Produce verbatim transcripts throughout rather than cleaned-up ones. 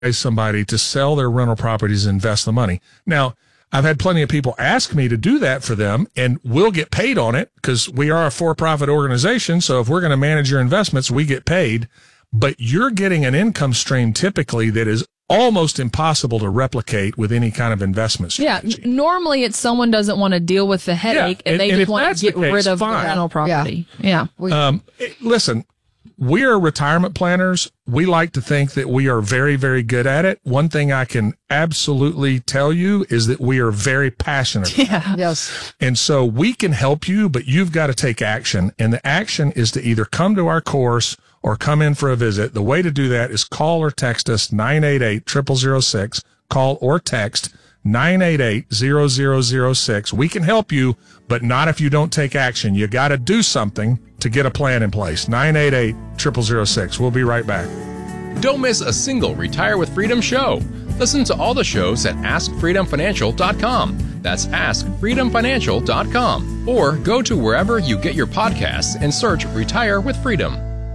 somebody to sell their rental properties and invest the money. Now, I've had plenty of people ask me to do that for them, and we'll get paid on it because we are a for-profit organization. So if we're going to manage your investments, we get paid. But you're getting an income stream typically that is almost impossible to replicate with any kind of investment strategy. Yeah, normally it's someone doesn't want to deal with the headache, yeah, and, and they and just want to get the case, rid of fine. the rental property. Yeah. yeah. Um, listen, we're retirement planners. We like to think that we are very, very good at it. One thing I can absolutely tell you is that we are very passionate. Yeah. Yes. And so we can help you, but you've got to take action. And the action is to either come to our course or come in for a visit. The way to do that is call or text us nine eight eight, zero zero zero six. Call or text nine eight eight, zero zero zero six. We can help you, but not if you don't take action. You got to do something to get a plan in place. nine eight eight, zero zero zero six. We'll be right back. Don't miss a single Retire with Freedom show. Listen to all the shows at ask freedom financial dot com. That's ask freedom financial dot com. Or go to wherever you get your podcasts and search Retire with Freedom.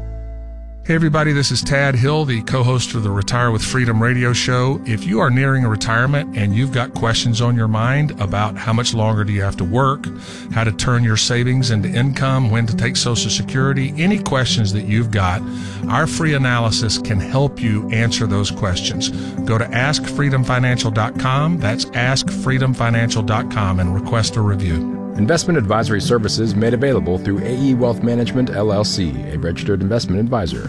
Hey everybody, this is Tad Hill, the co-host of the Retire with Freedom radio show. If you are nearing a retirement and you've got questions on your mind about how much longer do you have to work, how to turn your savings into income, when to take Social Security, any questions that you've got, our free analysis can help you answer those questions. Go to ask freedom financial dot com. That's ask freedom financial dot com and request a review. Investment advisory services made available through A E Wealth Management, L L C, a registered investment advisor.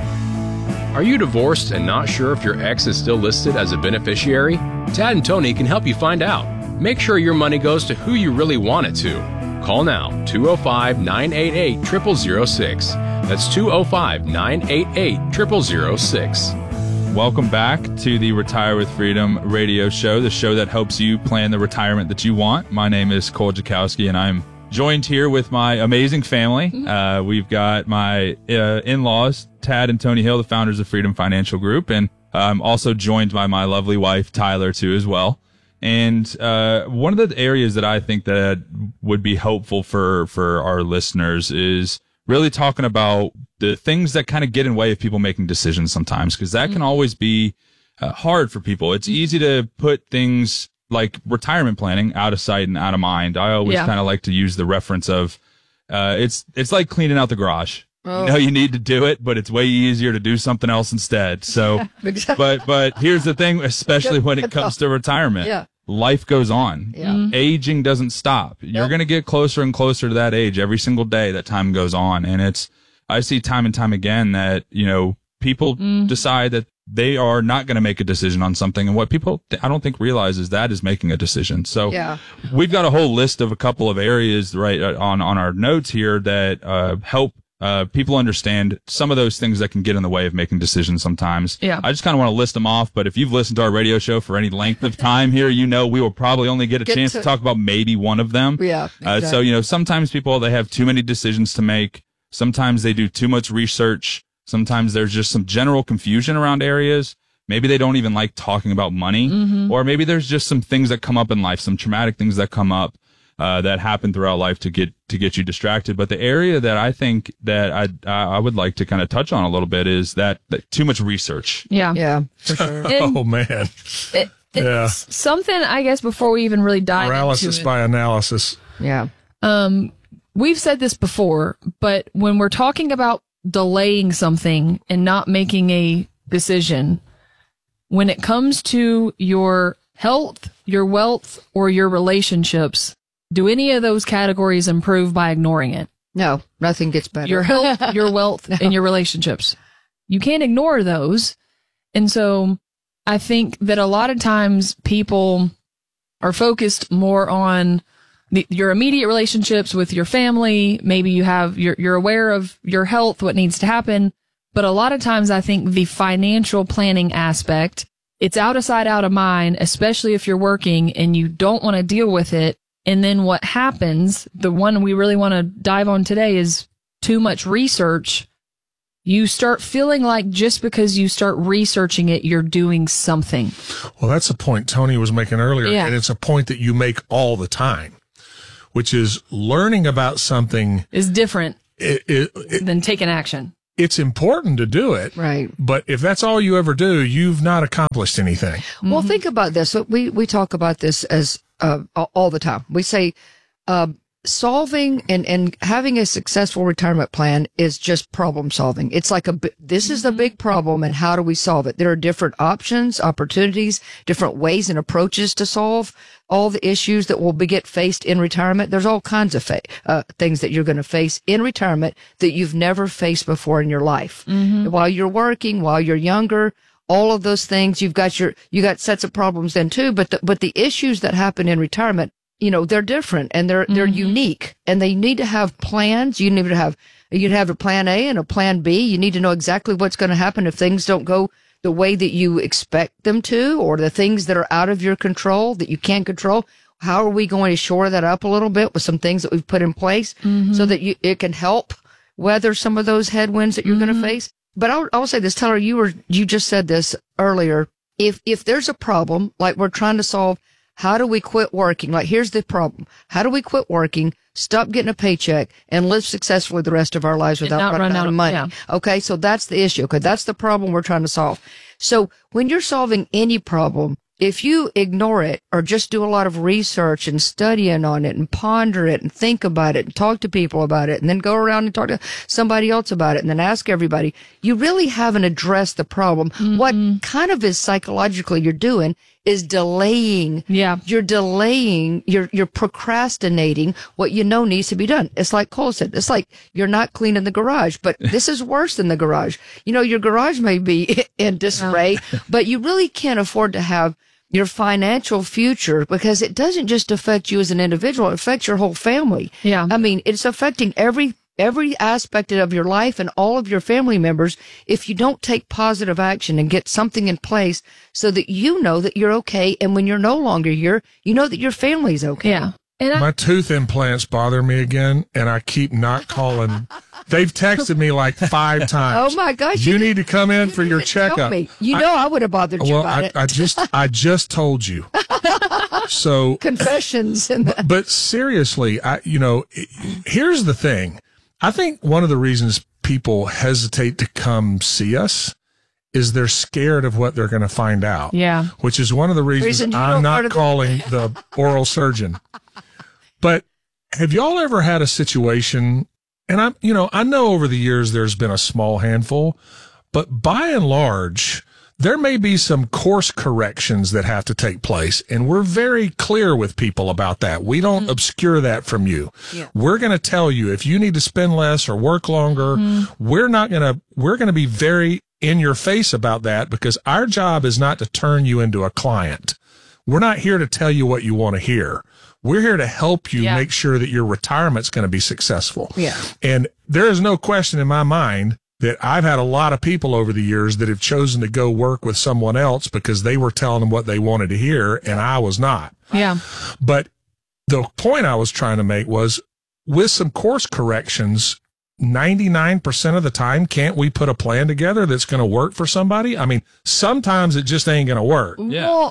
Are you divorced and not sure if your ex is still listed as a beneficiary? Tad and Tony can help you find out. Make sure your money goes to who you really want it to. Call now, two oh five, nine eight eight, zero zero zero six. That's two oh five, nine eight eight, zero zero zero six. Welcome back to the Retire with Freedom radio show, the show that helps you plan the retirement that you want. My name is Cole Jakowski, and I'm joined here with my amazing family. Uh, we've got my uh, in-laws, Tad and Tony Hill, the founders of Freedom Financial Group, and I'm also joined by my lovely wife, Tyler, too, as well. And uh, one of the areas that I think that would be helpful for, for our listeners is really talking about the things that kind of get in the way of people making decisions sometimes, because that can always be uh, hard for people. It's easy to put things like retirement planning out of sight and out of mind. I always Yeah. kind of like to use the reference of uh, it's it's like cleaning out the garage. Oh. You know, you need to do it, but it's way easier to do something else instead. So, Exactly. but but here's the thing, especially when it comes to retirement. Yeah. Life goes on. Yeah. Mhm. Aging doesn't stop. You're Yep. going to get closer and closer to that age every single day that time goes on. And it's, I see time and time again that, you know, people decide that they are not going to make a decision on something. And what people, I don't think realize is that is making a decision. So Yeah. we've got a whole list of a couple of areas right uh, on, on our notes here that, uh, help Uh, people understand some of those things that can get in the way of making decisions sometimes. Yeah. I just kind of want to list them off, but if you've listened to our radio show for any length of time here, you know we will probably only get a Get chance to, to- talk about maybe one of them. Yeah, Uh, so, exactly. you know, sometimes people, they have too many decisions to make. Sometimes they do too much research. Sometimes there's just some general confusion around areas. Maybe they don't even like talking about money. Mm-hmm. Or maybe there's just some things that come up in life, some traumatic things that come up. Uh, that happen throughout life to get to get you distracted. But the area that I think that I I would like to kind of touch on a little bit is that, that too much research. Yeah. Yeah, for sure. And Oh, man. it, Yeah. it's something, I guess, before we even really dive Paralysis into it. by analysis. Yeah. Um, we've said this before, but when we're talking about delaying something and not making a decision, when it comes to your health, your wealth, or your relationships, do any of those categories improve by ignoring it? No, nothing gets better. Your health, your wealth, and your relationships. You can't ignore those. And so I think that a lot of times people are focused more on the, your immediate relationships with your family. Maybe you have, you're, you're aware of your health, what needs to happen. But a lot of times I think the financial planning aspect, it's out of sight, out of mind, especially if you're working and you don't want to deal with it. And then what happens, the one we really want to dive on today is too much research. You start feeling like just because you start researching it, you're doing something. Well, that's a point Tony was making earlier, Yeah. and it's a point that you make all the time, which is learning about something Is different it, it, it, than taking action. it's important to do it. Right. But if that's all you ever do, you've not accomplished anything. Well, think about this. We we talk about this as uh, all the time. We say uh, solving and, and having a successful retirement plan is just problem solving. It's like a bi- this is a big problem, and how do we solve it? There are different options, opportunities, different ways and approaches to solve all the issues that will be get faced in retirement. There's all kinds of fa- uh, things that you're going to face in retirement that you've never faced before in your life. Mm-hmm. While you're working, while you're younger, all of those things, you've got your, you got sets of problems then too, but the, but the issues that happen in retirement, you know, they're different and they're, mm-hmm. they're unique, and they need to have plans. You need to have, you'd have a plan A and a plan B. You need to know exactly what's going to happen if things don't go the way that you expect them to, or the things that are out of your control that you can't control. How are we going to shore that up a little bit with some things that we've put in place mm-hmm. so that you, it can help weather some of those headwinds that you're mm-hmm. going to face? But I'll, I'll say this, Taylor, you were, you just said this earlier. If, if there's a problem, like we're trying to solve, how do we quit working? Like, here's the problem. How do we quit working, stop getting a paycheck, and live successfully the rest of our lives without running out of money? Yeah. Okay, so that's the issue. Okay, that's the problem we're trying to solve. So when you're solving any problem, if you ignore it or just do a lot of research and studying on it and ponder it and think about it and talk to people about it and then go around and talk to somebody else about it and then ask everybody, you really haven't addressed the problem. Mm-hmm. What kind of is psychologically you're doing is delaying. Yeah. You're delaying, you're, you're procrastinating what you know needs to be done. It's like Cole said, it's like you're not cleaning the garage, but this is worse than the garage. You know, your garage may be in disarray, oh. but you really can't afford to have your financial future, because it doesn't just affect you as an individual, it affects your whole family. Yeah. I mean, it's affecting every every aspect of your life and all of your family members if you don't take positive action and get something in place so that you know that you're okay, and when you're no longer here, you know that your family's okay. Yeah. And I- My tooth implants bother me again, and I keep not calling. They've texted me like five times. Oh my gosh! You, you need to come in for your checkup. Me. You know I, I would have bothered you well, about I, it. I just, I just told you. So confessions. And but, but seriously, I, you know, here's the thing. I think one of the reasons people hesitate to come see us is they're scared of what they're going to find out. Yeah. Which is one of the reasons Reason I'm not calling the oral surgeon. But have y'all ever had a situation, and I'm, you know, I know over the years there's been a small handful, but by and large, there may be some course corrections that have to take place, and we're very clear with people about that. We don't mm-hmm. obscure that from you. Yeah. We're going to tell you if you need to spend less or work longer, mm-hmm. we're not going to, we're going to be very in your face about that, because our job is not to turn you into a client. We're not here to tell you what you want to hear. We're here to help you yeah. make sure that your retirement's going to be successful. Yeah. And there is no question in my mind that I've had a lot of people over the years that have chosen to go work with someone else because they were telling them what they wanted to hear, and I was not. Yeah. But the point I was trying to make was, with some course corrections, ninety-nine percent of the time, can't we put a plan together that's going to work for somebody? I mean, sometimes it just ain't going to work. Yeah. Well,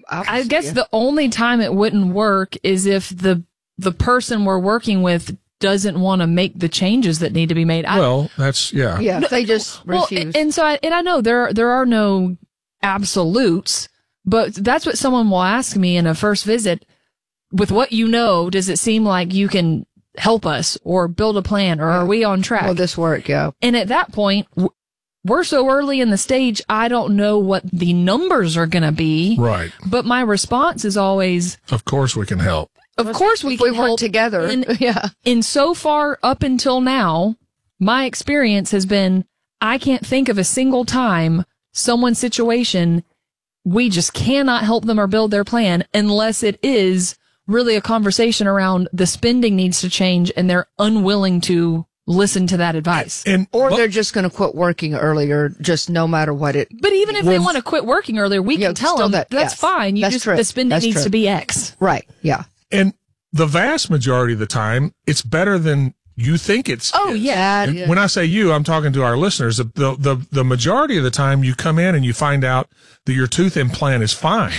I guess the only time it wouldn't work is if the the person we're working with doesn't want to make the changes that need to be made. I, well, that's yeah. Yeah, they just well, refuse. And so, I, and I know there are, there are no absolutes, but that's what someone will ask me in a first visit. With what you know, does it seem like you can help us or build a plan, or are we on track? Will this work? Yeah. And at that point, we're so early in the stage, I don't know what the numbers are going to be. Right. But my response is always, of course we can help. Of course we if can we help work together. In, yeah. In so far up until now, my experience has been, I can't think of a single time someone's situation, we just cannot help them or build their plan unless it is really a conversation around the spending needs to change and they're unwilling to listen to that advice. And, or well, they're just going to quit working earlier, just no matter what it. But even if well, they want to quit working earlier, we yeah, can tell them that, that's yes, fine. You that's just, true. the spending that's needs true. to be X. Right. Yeah. And the vast majority of the time, it's better than you think it's Oh, is. yeah. And when I say you, I'm talking to our listeners. The, the the the majority of the time you come in and you find out that your tooth implant is fine.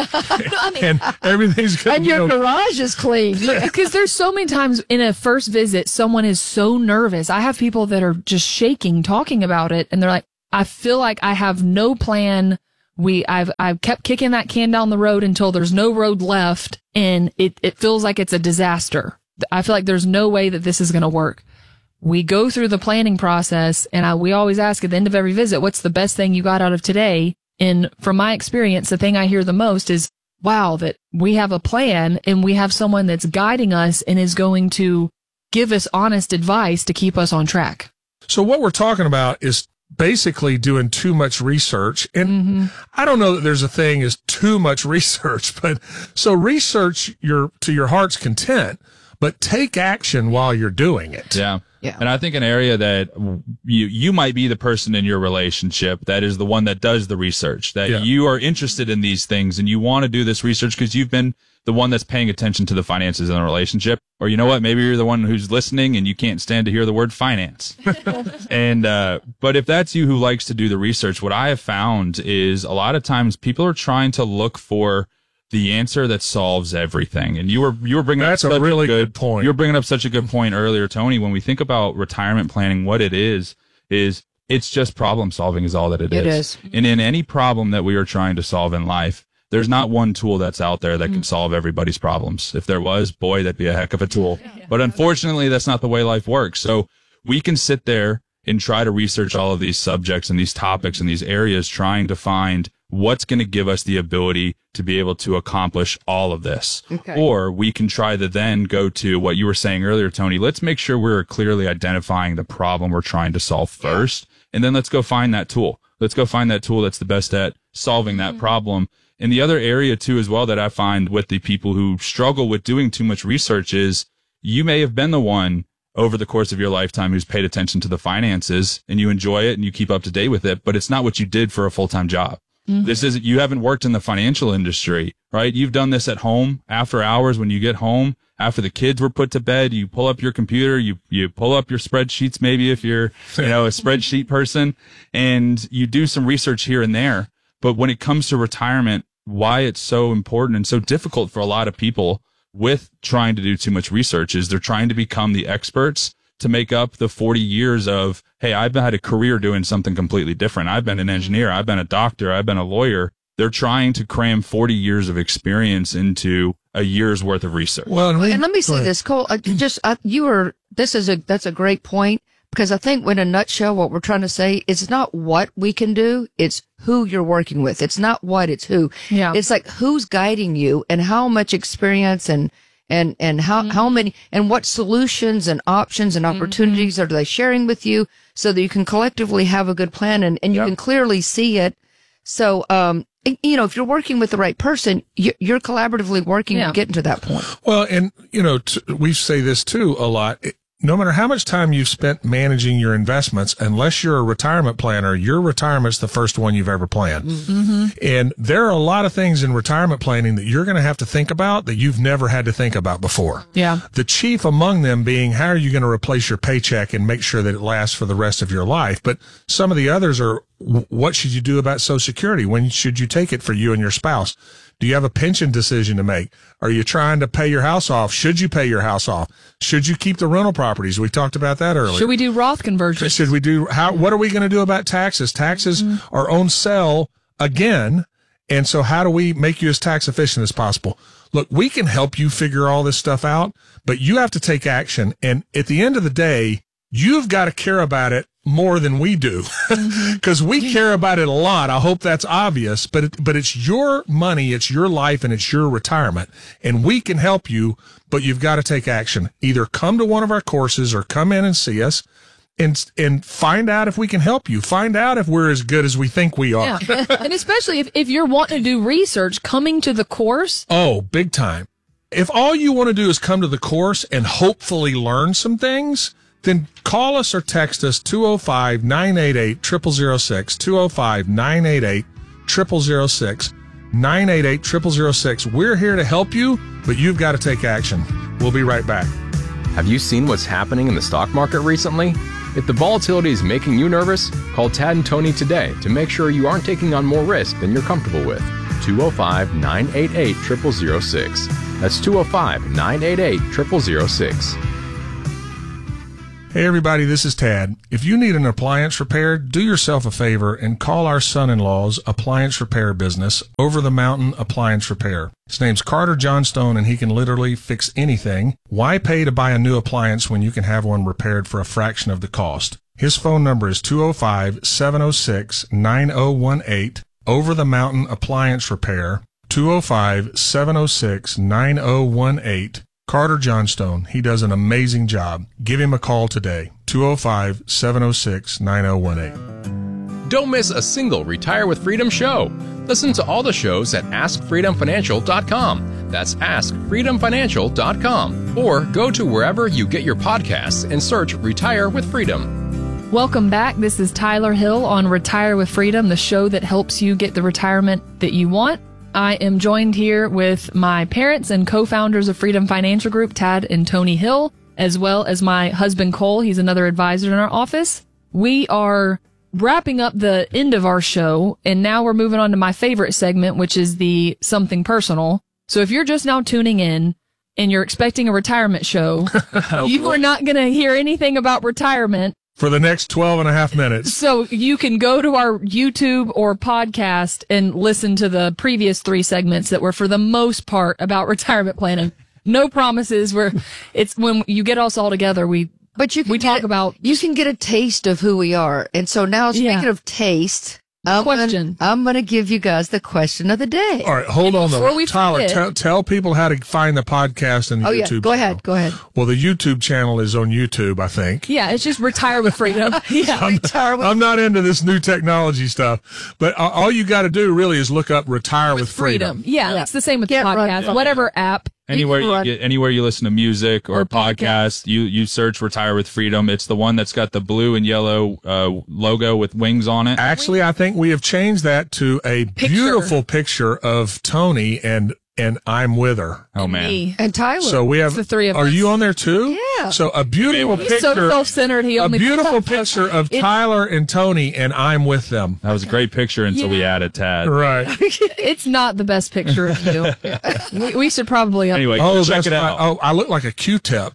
I mean, and everything's good. And your garage is clean. because there's so many times in a first visit, someone is so nervous. I have people that are just shaking talking about it, and they're like, I feel like I have no plan. We, I've, I've kept kicking that can down the road until there's no road left, and it, it feels like it's a disaster. I feel like there's no way that this is going to work. We go through the planning process, and I, we always ask at the end of every visit, what's the best thing you got out of today? And from my experience, the thing I hear the most is, wow, that we have a plan and we have someone that's guiding us and is going to give us honest advice to keep us on track. So what we're talking about is basically doing too much research. And mm-hmm. I don't know that there's a thing as too much research, but so research your to your heart's content, but take action while you're doing it. Yeah. Yeah. And I think an area that you you might be the person in your relationship that is the one that does the research, that Yeah. you are interested in these things and you want to do this research because you've been the one that's paying attention to the finances in the relationship. Or you know what? Maybe you're the one who's listening and you can't stand to hear the word finance. and, uh, but if that's you who likes to do the research, what I have found is a lot of times people are trying to look for the answer that solves everything. And you were, you were bringing That's up a such really good point. You were bringing up such a good point earlier, Tony. When we think about retirement planning, what it is, is it's just problem solving is all that it, It is. is. And in any problem that we are trying to solve in life, there's not one tool that's out there that can solve everybody's problems. If there was, boy, that'd be a heck of a tool. But unfortunately, that's not the way life works. So we can sit there and try to research all of these subjects and these topics and these areas, trying to find what's going to give us the ability to be able to accomplish all of this. Okay. Or we can try to then go to what you were saying earlier, Tony. Let's make sure we're clearly identifying the problem we're trying to solve first. And then let's go find that tool. Let's go find that tool that's the best at solving that problem. And the other area too, as well, that I find with the people who struggle with doing too much research is you may have been the one over the course of your lifetime who's paid attention to the finances and you enjoy it and you keep up to date with it, but it's not what you did for a full-time job. Mm-hmm. This is, you haven't worked in the financial industry, right? You've done this at home after hours when you get home, after the kids were put to bed, you pull up your computer, you, you pull up your spreadsheets, maybe if you're, you know, a spreadsheet person, and you do some research here and there. But when it comes to retirement, why it's so important and so difficult for a lot of people with trying to do too much research is they're trying to become the experts to make up the forty years of, hey, I've had a career doing something completely different. I've been an engineer. I've been a doctor. I've been a lawyer. They're trying to cram forty years of experience into a year's worth of research. Well, and, we, And let me say go ahead. this, Cole. Uh, just uh, you are. This is a. That's a great point, because I think, in a nutshell, what we're trying to say is not what we can do; it's who you're working with. It's not what; it's who. Yeah. It's like who's guiding you and how much experience and and and how mm-hmm. how many and what solutions and options and opportunities mm-hmm. are they sharing with you, so that you can collectively have a good plan and and you Yep. can clearly see it. So, um, you know, if you're working with the right person, you- you're collaboratively working Yeah. to get to that point. Well, and, you know, t- we say this too a lot. It, no matter how much time you've spent managing your investments, unless you're a retirement planner, your retirement's the first one you've ever planned. Mm-hmm. And there are a lot of things in retirement planning that you're going to have to think about that you've never had to think about before. Yeah. The chief among them being, how are you going to replace your paycheck and make sure that it lasts for the rest of your life? But some of the others are, w- what should you do about Social Security? When should you take it for you and your spouse? Do you have a pension decision to make? Are you trying to pay your house off? Should you pay your house off? Should you keep the rental properties? We talked about that earlier. Should we do Roth conversions? Should we do, how, what are we going to do about taxes? Taxes Mm-hmm. are on sale again. And so how do we make you as tax efficient as possible? Look, we can help you figure all this stuff out, but you have to take action. And at the end of the day, you've got to care about it more than we do, because we care about it a lot. I hope that's obvious, but it, but it's your money, it's your life, and it's your retirement, and we can help you, but you've got to take action. Either come to one of our courses or come in and see us and and find out if we can help you. Find out if we're as good as we think we are. Yeah. And especially if, if you're wanting to do research, coming to the course. Oh, big time. If all you want to do is come to the course and hopefully learn some things, then call us or text us two oh five, nine eight eight, zero zero zero six, two oh five, nine eight eight, zero zero zero six, nine eight eight, zero zero zero six. We're here to help you, but you've got to take action. We'll be right back. Have you seen what's happening in the stock market recently? If the volatility is making you nervous, call Tad and Tony today to make sure you aren't taking on more risk than you're comfortable with. two oh five, nine eight eight, zero zero zero six. That's two oh five, nine eight eight, zero zero zero six. Hey everybody, this is Tad. If you need an appliance repaired, do yourself a favor and call our son-in-law's appliance repair business, Over the Mountain Appliance Repair. His name's Carter Johnstone and he can literally fix anything. Why pay to buy a new appliance when you can have one repaired for a fraction of the cost? His phone number is two oh five, seven oh six, nine oh one eight, Over the Mountain Appliance Repair, two oh five, seven oh six, nine oh one eight. Carter Johnstone. He does an amazing job. Give him a call today. two oh five, seven oh six, nine oh one eight. Don't miss a single Retire with Freedom show. Listen to all the shows at ask freedom financial dot com. That's ask freedom financial dot com. Or go to wherever you get your podcasts and search Retire with Freedom. Welcome back. This is Tyler Hill on Retire with Freedom, the show that helps you get the retirement that you want. I am joined here with my parents and co-founders of Freedom Financial Group, Tad and Tony Hill, as well as my husband, Cole. He's another advisor in our office. We are wrapping up the end of our show, and now we're moving on to my favorite segment, which is the Something Personal. So if you're just now tuning in and you're expecting a retirement show, oh, you are not going to hear anything about retirement for the next twelve and a half minutes. So you can go to our YouTube or podcast and listen to the previous three segments that were for the most part about retirement planning. No promises. We're, it's when you get us all together, we, but you can we talk get, about, you can get a taste of who we are. And so now speaking Yeah. of taste, I'm Question. Gonna, I'm going to give you guys the question of the day. All right, hold on Before though. we Tyler, forget- tell, tell people how to find the podcast and the Oh, YouTube yeah. Go ahead. channel. Go ahead. Well, the YouTube channel is on YouTube, I think. yeah, it's just Retire with Freedom. Yeah. Retire with I'm not into this new technology stuff, but uh, all you got to do really is look up Retire with, Freedom. Yeah, it's the same with Can't the run podcast. from Whatever app. Anywhere you run- get, anywhere you listen to music or, Or podcast. podcast, you you search "Retire with Freedom." It's the one that's got the blue and yellow uh, logo with wings on it. Actually, I think we have changed that to a beautiful picture of Tony and and I'm with her. Oh man, Me. And Tyler. So we have the three of Are us. you on there too? Yeah. So a beautiful He's so picture. self-centered. He A only beautiful picture of It- Tyler and Tony and I'm with them. that was a great picture until we added Tad. Right. It's not the best picture of you. we, we should probably. Anyway, Oh, check that's it right. out. Oh, I look like a Q-tip.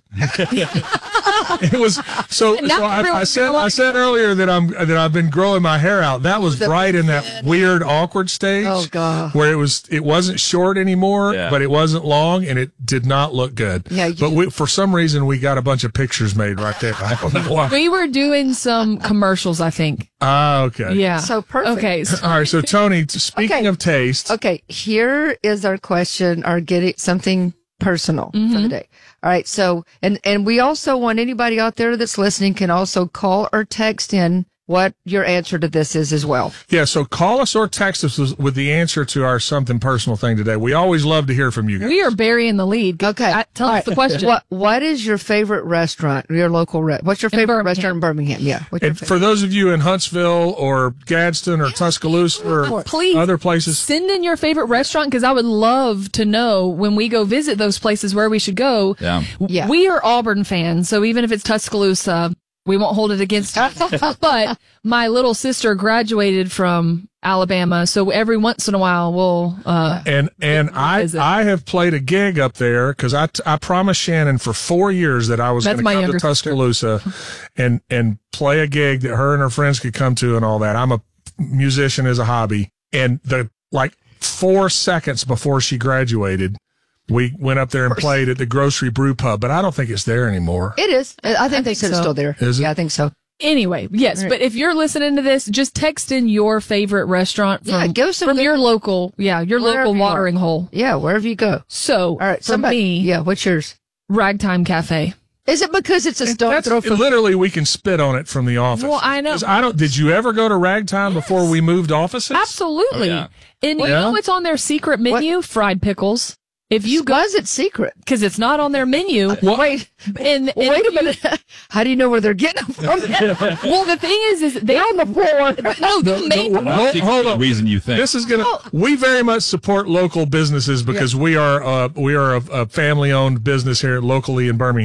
It was so. Now so I, I everyone- said I said earlier that I'm that I've been growing my hair out. That was right in that weird awkward stage. Oh, God. Where it was it wasn't short anymore, Yeah. but it wasn't long, and it did not look good. Yeah, you- but we, for some reason we got a bunch of pictures made right there. I don't know why. We were doing some commercials, I think. Ah, okay. Yeah. So perfect. Okay. so- All right. So Tony, t- speaking Okay. of taste, Okay, here is our question, or getting something personal for the day. All right, so, and, and we also want anybody out there that's listening can also call or text in what your answer to this is as well. yeah. So call us or text us with- with the answer to our something personal thing today. We always love to hear from you guys. We are burying the lead. Okay. I- tell All us right. the question. What, what is your favorite restaurant, your local re- What's your favorite Birmingham. restaurant in Birmingham? Yeah. What's your And favorite? for those of you in Huntsville or Gadsden or Tuscaloosa or Please other places, send in your favorite restaurant because I would love to know when we go visit those places where we should go. Yeah. Yeah. We are Auburn fans, so even if it's Tuscaloosa, we won't hold it against you. But my little sister graduated from Alabama, so every once in a while we'll uh and and I Is it? I have played a gig up there because I t- I promised Shannon for four years that I was That's going to my come to younger sister. Tuscaloosa and and play a gig that her and her friends could come to and all that. I'm a musician as a hobby, and the like four seconds before she graduated, we went up there and played at the Grocery Brew Pub, but I don't think it's there anymore. It is. I think they think said it's so. still there. Is it? Yeah, I think so. Anyway, yes, but if you're listening to this, just text in your favorite restaurant from, Yeah, give us some from good- your local, yeah, your Wherever local you are. watering hole. Yeah, wherever you go. So, All right, for somebody. me, Yeah, what's yours? Ragtime Cafe. Is it because it's a stone That's throw from literally we can spit on it from the office. Well, I know. 'Cause I don't. Did you ever go to Ragtime before we moved offices? Absolutely. Oh, yeah. And you Yeah? know what's on their secret menu? Fried pickles. If you go, Why is it secret? because it's not on their menu. Wait, And, and wait a you- minute. How do you know where they're getting them from? Well, the thing is, is they on the floor. No, they make, Hold, hold The on. reason you think. This is gonna. We very much support local businesses because we are uh, we are a, a family owned business here locally in Birmingham.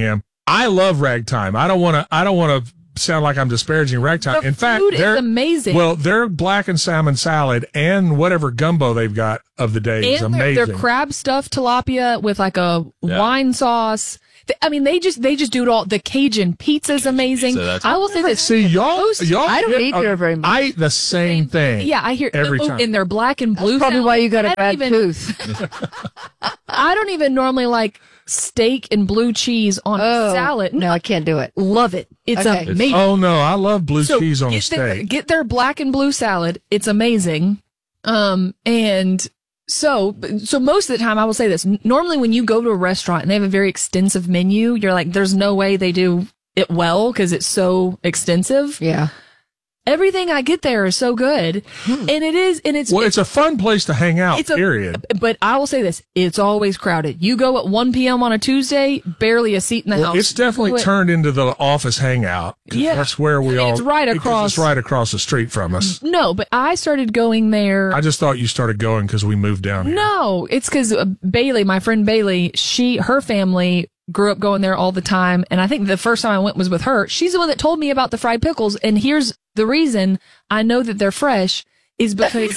I love ragtime. I don't want to. I don't want to sound like I'm disparaging ragtime. The In fact, food is they're amazing. Well, their black and salmon salad and whatever gumbo they've got of the day is And their, amazing. their crab stuffed tilapia with like a Yeah. wine sauce. Th- I mean, they just they just do it all. The Cajun pizza's amazing. pizza, that's- I will say this. See, y'all, Those- y'all. I don't get- eat there very much. I eat the same thing. Yeah, I hear every oh, time. in their black and blue. Probably salad. why you got I a don't bad even, tooth. I don't even normally like steak and blue cheese on Oh, salad. no, I can't do it. Love it. It's Okay. amazing. Oh no, I love blue So cheese on a get their, steak. get their black and blue salad. It's amazing. Um, and so, so most of the time I will say this, N- normally when you go to a restaurant and they have a very extensive menu, you're like, there's no way they do it well because it's so extensive. Yeah. Everything I get there is so good. And it is, and it's, Well, it's a fun place to hang out. it's a, period. but I will say this, it's always crowded. You go at one p.m. on a Tuesday, barely a seat in the Well, house. it's definitely But- turned into the office hangout. 'Cause Yeah. that's where we I mean, all. it's right because across- It's right across the street from us. No, but I started going there. I just thought you started going because we moved down here. No, it's because uh, Bailey, my friend Bailey, she, her family grew up going there all the time. And I think the first time I went was with her. She's the one that told me about the fried pickles. And here's the reason I know that they're fresh is because,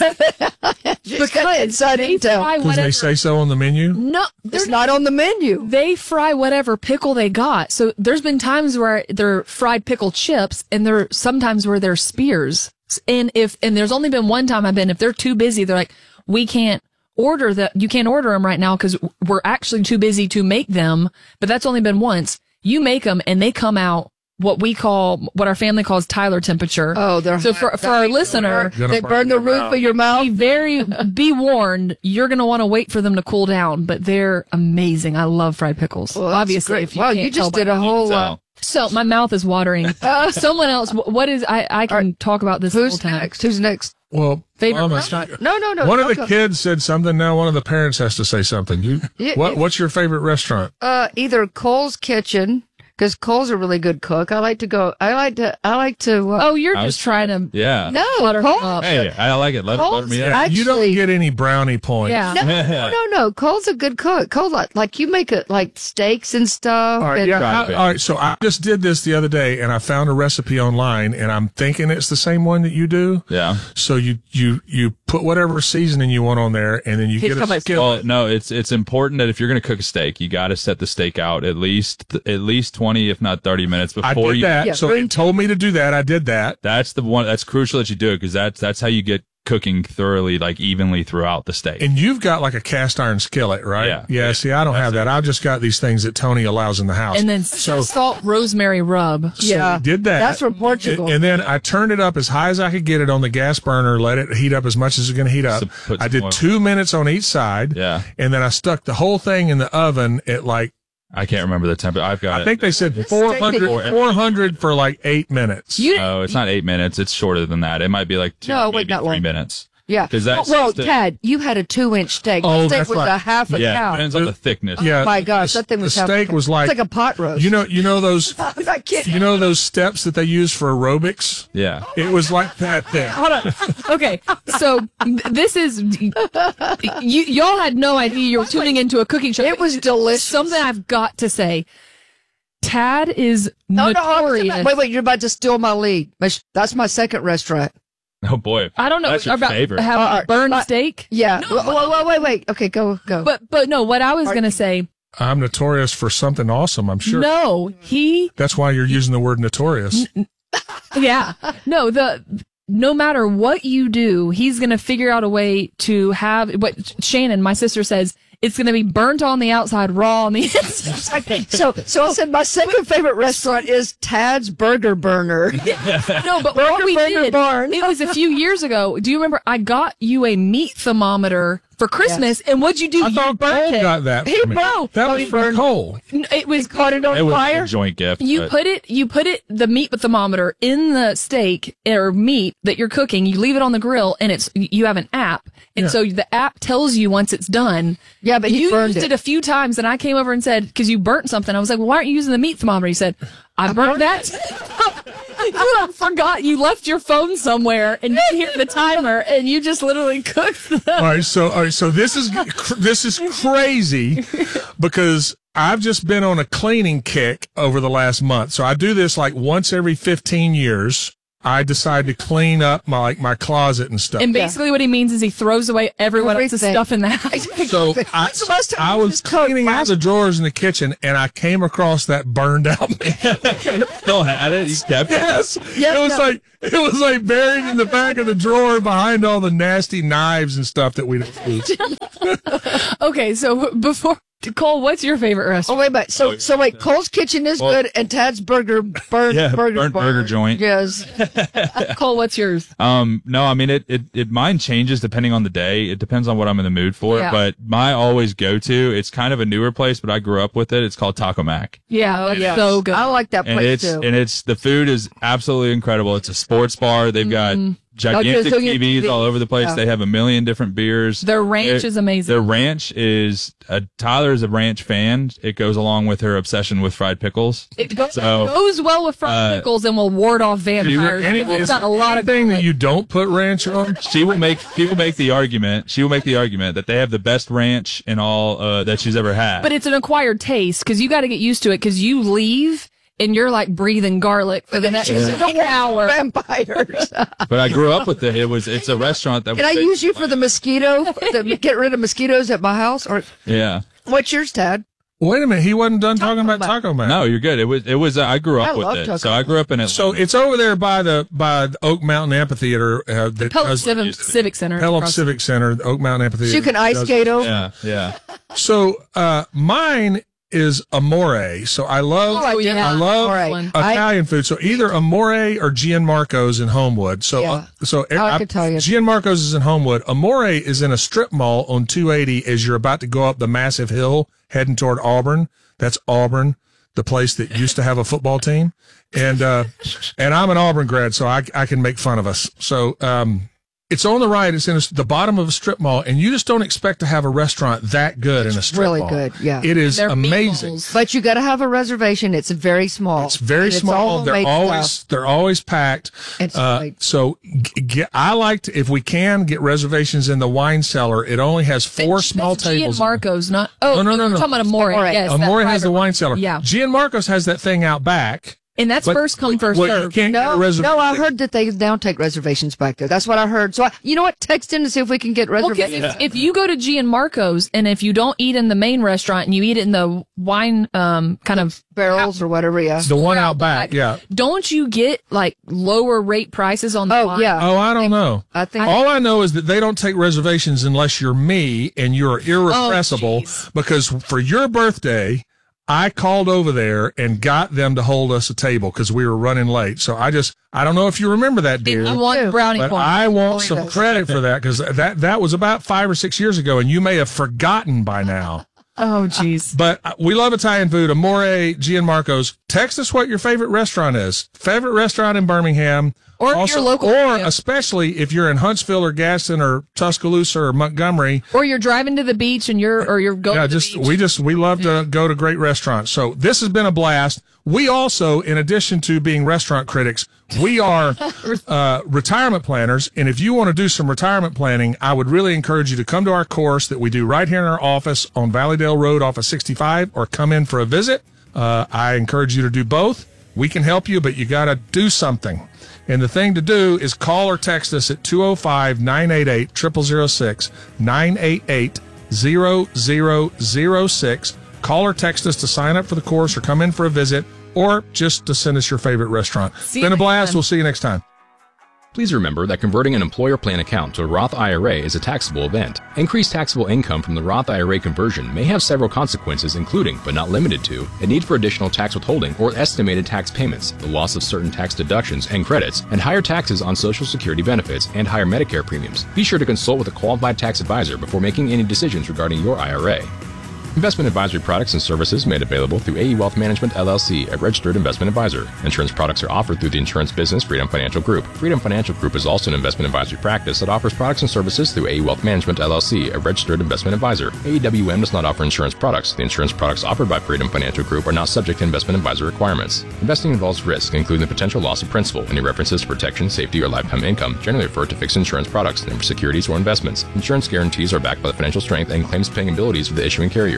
because I they didn't tell. fry Because they whatever. say so on the menu. No, they're It's not on the menu. they fry whatever pickle they got. So there's been times where they're fried pickle chips and there sometimes where they're spears. And if, and there's only been one time I've been, if they're too busy, they're like, we can't order that. You can't order them right now because we're actually too busy to make them. But that's only been once. You make them and they come out what we call, what our family calls Tyler temperature. Oh, they're so for, hot. for our listener, Gonna They burn the your roof mouth. of your mouth. be very, be warned, you're going to want to wait for them to cool down, but they're amazing. I love fried pickles. Well, that's Obviously, great. if you wow, can't you just tell did a whole. Uh, So, So my mouth is watering. Someone else, wh- what is, I, I can talk about this the whole who's time. next? Who's next? Well, Favorite Mama, restaurant? No, no, no. one of I'll the go. kids said something. Now one of the parents has to say something. You, Yeah, what? if- What's your favorite restaurant? Uh, either Cole's Kitchen, because Cole's a really good cook. I like to go. I like to. I like to. Uh, Oh, you're I just was- trying to yeah. no, butter Cole. up. Hey, I like it. Let, let me I- in. you don't actually- get any brownie points. Yeah. No, no, no, no. Cole's a good cook. Cole, like, like you make it like steaks and stuff. All right, and- yeah. Try I- it. all right. So I just did this the other day, and I found a recipe online, and I'm thinking it's the same one that you do. Yeah. So you you you put whatever seasoning you want on there, and then you He's get a talking about- skillet. Well, no, it's it's important that if you're going to cook a steak, you got to set the steak out at least at least twenty, if not thirty minutes I before did you. that. Yeah, so room it told me to do that. I did that. That's the one. That's crucial that you do it because that's that's how you get cooking thoroughly, like evenly throughout the steak. And you've got like a cast iron skillet, right? Yeah. Yeah. See, I don't have that. I've just got these things that Tony allows in the house. And then so, salt rosemary rub. so Yeah. we did that. That's from Portugal. And, and then I turned it up as high as I could get it on the gas burner, let it heat up as much as it's going to heat up. So put I some did oil. two minutes on each side. Yeah. And then I stuck the whole thing in the oven at like, I can't remember the temperature. I've got I it. think they said four hundred, technical. four hundred for like eight minutes. You Oh, it's not eight minutes. It's shorter than that. It might be like two, No, wait, maybe not three long. minutes. yeah. 'Cause that's well, the- Tad, you had a two-inch steak. Oh, the steak that's was right. a half a Yeah, cow. depends on the thickness. yeah. Oh my gosh, the, that thing was the half a steak cow. was like, It's like a pot roast. you know, you know those, I'm not kidding. you know those steps that they use for aerobics? Yeah. It was like that thing. Hold on. Okay, so th- this is you. Y'all had no idea you were tuning into a cooking show. It was delicious. Something I've got to say. Tad is No, no, I was notorious. about- wait, wait, you're about to steal my lead. My sh- That's my second restaurant. Oh boy. I don't know That's your about favorite. have Uh, burned uh, steak, Yeah. wait, wait, wait, wait. Okay, go, go. but but no. What I was gonna say. I'm notorious for something awesome, I'm sure. No, he. That's why you're using the word notorious. Yeah. No, the no matter what you do, he's going to figure out a way to have what Shannon, my sister, says it's going to be burnt on the outside, raw on the inside. Okay, so, so I said my second favorite restaurant is Tad's Burger Burner. No, but Burger what we Burger did, Barn. it was a few years ago. Do you remember? I got you a meat thermometer for Christmas, and what'd you do? I you thought burnt Cole it. got that. He for me. broke. That Oh, was he from burned- Cole. N- It was Caught it on It was fire. a joint gift. You but- put it, you put it, the meat thermometer in the steak or meat that you're cooking. You leave it on the grill, and it's you have an app, and Yeah. so the app tells you once it's done. Yeah, but he you burned used it. it a few times, and I came over and said, "Because you burnt something." I was like, "Well, why aren't you using the meat thermometer?" He said, "I burnt that." You forgot you left your phone somewhere, and you hit the timer, and you just literally cooked the. All right, so all right, so this is this is crazy because I've just been on a cleaning kick over the last month. So I do this like once every fifteen years. I decide to clean up my like my closet and stuff. And basically what he means is he throws away everyone else's Everything. stuff in the house. So I, When's the last time I you was just cooked cleaning out last- the drawers in the kitchen, and I came across that burned out man. Still had it. He kept it. Yes, Yeah, it was no. like it was like buried in the back of the drawer behind all the nasty knives and stuff that we don't use. Okay, so before Cole, what's your favorite Oh restaurant? wait a minute. So so wait, Cole's Kitchen is Well- good, and Tad's Burger burn Yeah, burger burnt burger joint. Yes. Cole, what's yours? Um, no, I mean, it, it, it, mine changes depending on the day. It depends on what I'm in the mood for. Yeah. But my always go to, it's kind of a newer place, but I grew up with it. It's called Taco Mac. Yeah, that's Yes. so good. I like that And place it's, too. and it's, the food is absolutely incredible. It's a sports bar. They've got gigantic just looking at T Vs T V. all over the place. Yeah. They have a million different beers. Their ranch It- is amazing. Their ranch is, uh, Tyler is a ranch fan. It goes along with her obsession with fried pickles. It goes, So, goes well with fried uh, pickles and will ward off vampires. Any, It's got a lot of anything that you don't put ranch on. She will make she will make the argument. She will make the argument that they have the best ranch in all uh, that she's ever had. But it's an acquired taste because you got to get used to it because you leave and you're like breathing garlic for the next hour. Vampires. But I grew up with it. It was it's a restaurant that Can I was use you for the mosquito? The, get rid of mosquitoes at my house? Or yeah. what's yours, Tad? Wait a minute, he wasn't done talking about Mac. Taco Man. No, you're good. It was it was uh, I grew up I with love it. Taco So I grew up in it. So it's over there by the by the Oak Mountain Amphitheater. Uh, that Pelham does- Civic, Civic Center. Pelham across- Civic Center, the Oak Mountain Amphitheater. So you can ice does- skate over? yeah, yeah. So uh, mine is Amore. So I love Oh, yeah. I love Amore. Italian food. So either Amore or Gianmarco's in Homewood. So Yeah. uh, so I like Italian. Gianmarco's is in Homewood. Amore is in a strip mall on two eighty as you're about to go up the massive hill heading toward Auburn. That's Auburn, the place that used to have a football team. And uh, and I'm an Auburn grad, so I I can make fun of us. So um, it's on the right. It's in a, the bottom of a strip mall, and you just don't expect to have a restaurant that good in a strip really mall. good, yeah. It is Their amazing. meatballs. But you got to have a reservation. It's very small. It's very And it's small. all They're homemade always stuff. they're always packed. It's Uh, great. so g- get, I like to, if we can get reservations in the wine cellar. It only has four small That's tables. Gianmarco's, not. Oh, No, no, no, you're no. talking about Amore. Amore. Yes, that Amore has the private wine cellar. Yeah. Gianmarco's has that thing out back. And that's But- first come, first well, you served. can't get a No, reservation. no, I heard that they now take reservations back there. That's what I heard. So, I, you know what? Text in to see if we can get Well, 'cause reservations. if, if you go to Gianmarco's and if you don't eat in the main restaurant and you eat it in the wine um kind of Barrels or whatever, yeah. The one out back, yeah. don't you get like lower rate prices on the Oh, wine? yeah. Oh, I don't know. I think All I know is that they don't take reservations unless you're me and you're irrepressible. jeez. Because for your birthday, I called over there and got them to hold us a table because we were running late. So I just, I don't know if you remember that, dear. I want do. brownie But points. I want Believe some it. credit for that because that, that was about five or six years ago and you may have forgotten by now. Oh, jeez. But uh, we love Italian food. Amore, Gianmarco's. Text us what your favorite restaurant is. Favorite restaurant in Birmingham. Or if you're local Or area. especially if you're in Huntsville or Gaston or Tuscaloosa or Montgomery. Or you're driving to the beach and you're, or you're going Yeah, to the just beach. we just we love to go to great restaurants. So this has been a blast. We also, in addition to being restaurant critics, we are uh, retirement planners. And if you want to do some retirement planning, I would really encourage you to come to our course that we do right here in our office on Valleydale Road off of sixty-five, or come in for a visit. Uh, I encourage you to do both. We can help you, but you got to do something. And the thing to do is call or text us at two oh five, nine eight eight, zero zero zero six, nine eight eight, zero zero zero six. Call or text us to sign up for the course or come in for a visit or just to send us your favorite restaurant. See Been a you next blast. time. We'll see you next time. Please remember that converting an employer plan account to a Roth I R A is a taxable event. Increased taxable income from the Roth I R A conversion may have several consequences, including, but not limited to, a need for additional tax withholding or estimated tax payments, the loss of certain tax deductions and credits, and higher taxes on Social Security benefits and higher Medicare premiums. Be sure to consult with a qualified tax advisor before making any decisions regarding your I R A. Investment advisory products and services made available through A E Wealth Management, L L C, a registered investment advisor. Insurance products are offered through the insurance business Freedom Financial Group. Freedom Financial Group is also an investment advisory practice that offers products and services through A E Wealth Management, L L C, a registered investment advisor. A E W M does not offer insurance products. The insurance products offered by Freedom Financial Group are not subject to investment advisor requirements. Investing involves risk, including the potential loss of principal. Any references to protection, safety, or lifetime income generally refer to fixed insurance products, never securities or investments. Insurance guarantees are backed by the financial strength and claims-paying abilities of the issuing carrier.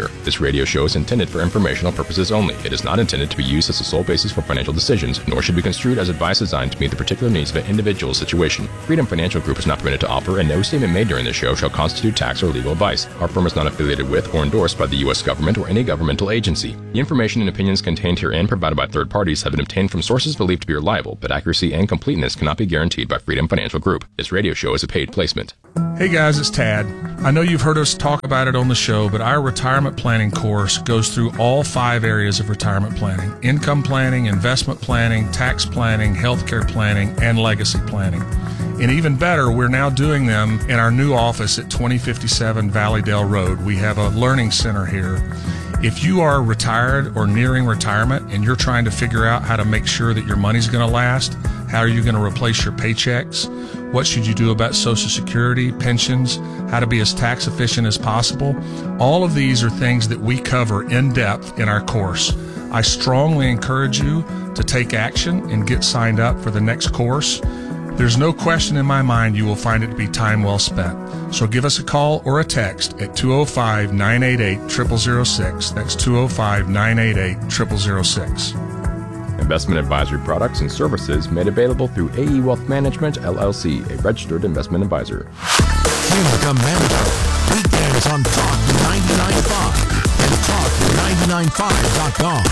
This radio show is intended for informational purposes only. It is not intended to be used as the sole basis for financial decisions, nor should be construed as advice designed to meet the particular needs of an individual situation. Freedom Financial Group is not permitted to offer, and no statement made during this show shall constitute tax or legal advice. Our firm is not affiliated with or endorsed by the U S government or any governmental agency. The information and opinions contained herein provided by third parties have been obtained from sources believed to be reliable, but accuracy and completeness cannot be guaranteed by Freedom Financial Group. This radio show is a paid placement. Hey guys, it's Tad. I know you've heard us talk about it on the show, but our retirement planning course goes through all five areas of retirement planning: income planning, investment planning, tax planning, healthcare planning, and legacy planning. And even better, we're now doing them in our new office at twenty fifty-seven Valleydale Road. We have a learning center here. If you are retired or nearing retirement and you're trying to figure out how to make sure that your money's going to last, how are you going to replace your paychecks, what should you do about Social Security, pensions, how to be as tax efficient as possible, all of these are things that we cover in depth in our course. I strongly encourage you to take action and get signed up for the next course. There's no question in my mind you will find it to be time well spent. So give us a call or a text at two oh five, nine eight eight, zero zero zero six. That's two oh five, nine eight eight, zero zero zero six. Investment advisory products and services made available through A E Wealth Management, L L C, a registered investment advisor. Taylor come mandatory. Weekdays on Talk ninety-nine point five and talk ninety-nine five dot com.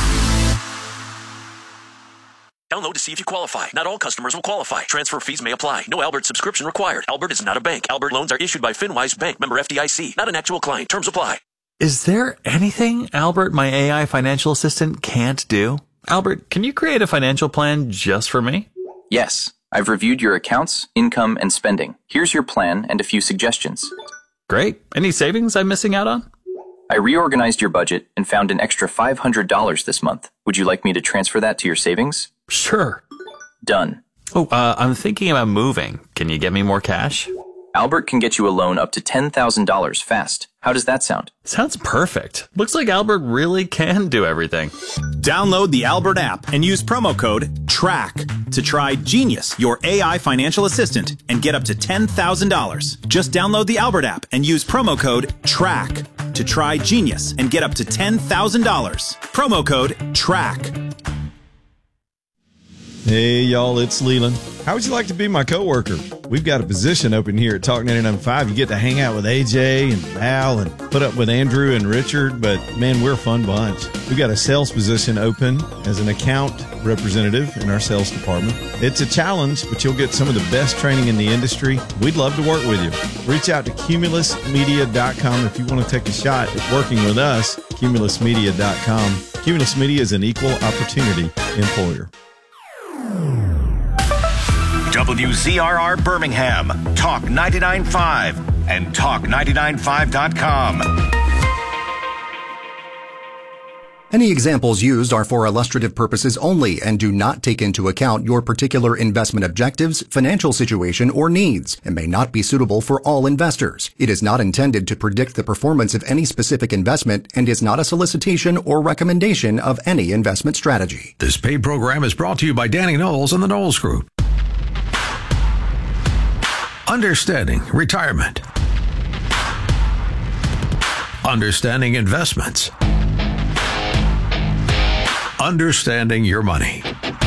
Download to see if you qualify. Not all customers will qualify. Transfer fees may apply. No Albert subscription required. Albert is not a bank. Albert loans are issued by FinWise Bank, member F D I C. Not an actual client. Terms apply. Is there anything Albert, my A I financial assistant, can't do? Albert, can you create a financial plan just for me? Yes. I've reviewed your accounts, income, and spending. Here's your plan and a few suggestions. Great. Any savings I'm missing out on? I reorganized your budget and found an extra five hundred dollars this month. Would you like me to transfer that to your savings? Sure. Done. Oh, uh, I'm thinking about moving. Can you get me more cash? Albert can get you a loan up to ten thousand dollars fast. How does that sound? Sounds perfect. Looks like Albert really can do everything. Download the Albert app and use promo code TRACK to try Genius, your A I financial assistant, and get up to ten thousand dollars. Just download the Albert app and use promo code TRACK to try Genius and get up to ten thousand dollars. Promo code TRACK. Hey, y'all, it's Leland. How would you like to be my coworker? We've got a position open here at Talk ninety-nine point five. You get to hang out with A J and Val and put up with Andrew and Richard, but man, we're a fun bunch. We've got a sales position open as an account representative in our sales department. It's a challenge, but you'll get some of the best training in the industry. We'd love to work with you. Reach out to cumulus media dot com if you want to take a shot at working with us, cumulus media dot com. Cumulus Media is an equal opportunity employer. W Z R R Birmingham, Talk ninety-nine point five, and talk ninety-nine point five dot com. Any examples used are for illustrative purposes only and do not take into account your particular investment objectives, financial situation, or needs, and may not be suitable for all investors. It is not intended to predict the performance of any specific investment and is not a solicitation or recommendation of any investment strategy. This paid program is brought to you by Danny Knowles and the Knowles Group. Understanding retirement. Understanding investments. Understanding your money.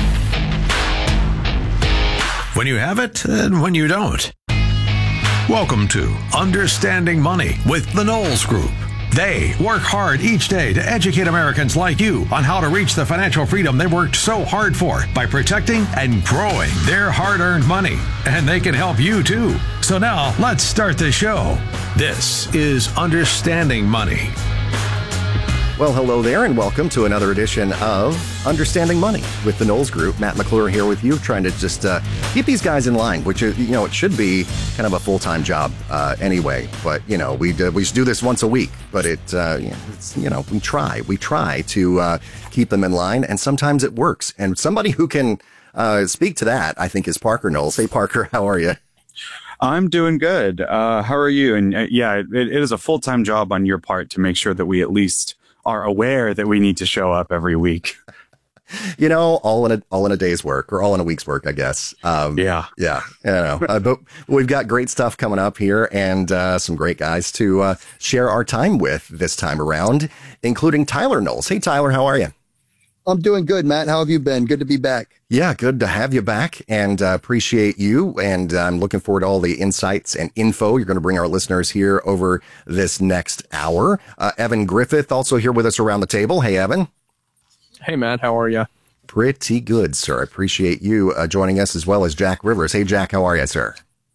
When you have it and when you don't. Welcome to Understanding Money with the Knowles Group. They work hard each day to educate Americans like you on how to reach the financial freedom they worked so hard for by protecting and growing their hard-earned money. And they can help you too. So now let's start the show. This is Understanding Money. Well, hello there, and welcome to another edition of Understanding Money with the Knowles Group. Matt McClure here with you, trying to just uh, keep these guys in line, which, you know, it should be kind of a full-time job uh, anyway. But, you know, we do, we do this once a week, but it, uh, it's, you know, we try. We try to uh, keep them in line, and sometimes it works. And somebody who can uh, speak to that, I think, is Parker Knowles. Hey, Parker, how are you? I'm doing good. Uh, how are you? And uh, yeah, it, it is a full-time job on your part to make sure that we at least are aware that we need to show up every week. you know, all in a all in a day's work or all in a week's work, I guess. Um, yeah, yeah, you know. Uh, but we've got great stuff coming up here, and uh, some great guys to uh, share our time with this time around, including Tyler Knowles. Hey, Tyler, how are you? I'm doing good, Matt. How have you been? Good to be back. Yeah, good to have you back, and uh, appreciate you. And I'm looking forward to all the insights and info you're going to bring our listeners here over this next hour. Uh, Evan Griffith also here with us around the table. Hey, Evan. Hey, Matt. How are you? Pretty good, sir. I appreciate you uh, joining us, as well as Jack Rivers. Hey, Jack, how are you, sir?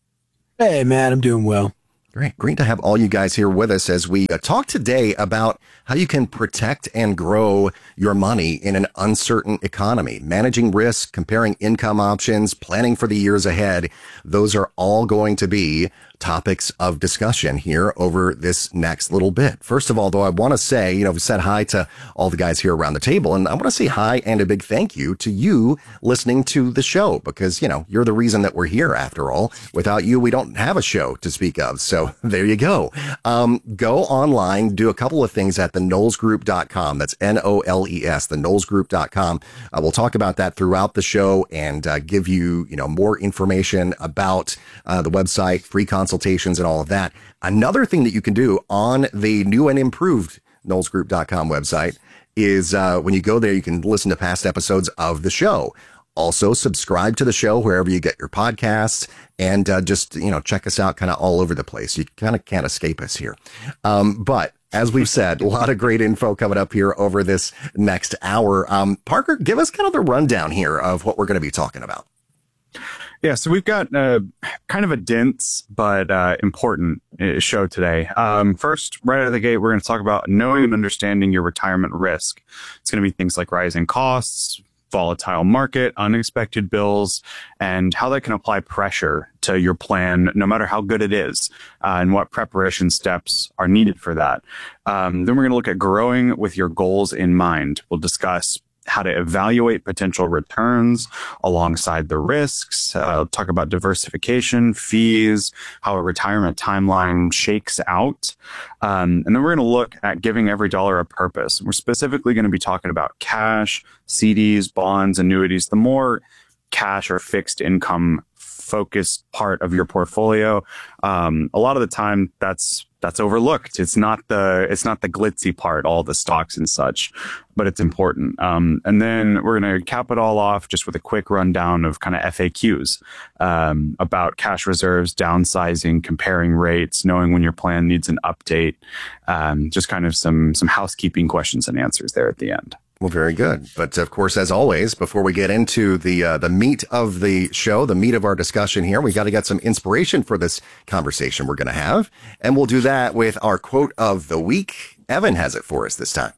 Hey, Matt. I'm doing well. Great. Great to have all you guys here with us as we uh, talk today about how you can protect and grow your money in an uncertain economy, managing risk, comparing income options, planning for the years ahead. Those are all going to be topics of discussion here over this next little bit. First of all, though, I want to say, you know, we said hi to all the guys here around the table, and I want to say hi and a big thank you to you listening to the show, because, you know, you're the reason that we're here after all. Without you, we don't have a show to speak of. So there you go. Um, go online, do a couple of things at the knowles group dot com. That's N O L E S, the knowles group dot com. Uh, we'll talk about that throughout the show and uh, give you, you know, more information about uh, the website, free consultations and all of that. Another thing that you can do on the new and improved knowles group dot com website is uh, when you go there, you can listen to past episodes of the show. Also, subscribe to the show wherever you get your podcasts, and uh, just, you know, check us out kind of all over the place. You kind of can't escape us here. Um, but as we've said, a lot of great info coming up here over this next hour. Um, Parker, give us kind of the rundown here of what we're going to be talking about. Yeah, so we've got uh, kind of a dense but uh, important uh, show today. Um, first, right out of the gate, we're going to talk about knowing and understanding your retirement risk. It's going to be things like rising costs, volatile market, unexpected bills, and how that can apply pressure to your plan, no matter how good it is, uh, and what preparation steps are needed for that. Um, then we're going to look at growing with your goals in mind. We'll discuss how to evaluate potential returns alongside the risks, uh, talk about diversification, fees, how a retirement timeline shakes out. Um, and then we're going to look at giving every dollar a purpose. We're specifically going to be talking about cash, C Ds, bonds, annuities. The more cash or fixed income focused part of your portfolio, um, a lot of the time that's that's overlooked. It's not the it's not the glitzy part, all the stocks and such, but it's important. Um, and then we're going to cap it all off just with a quick rundown of kind of F A Qs um, about cash reserves, downsizing, comparing rates, knowing when your plan needs an update, um, just kind of some some housekeeping questions and answers there at the end. Well, very good. But of course, as always, before we get into the uh, the meat of the show, the meat of our discussion here, we got to get some inspiration for this conversation we're going to have. And we'll do that with our quote of the week. Evan has it for us this time.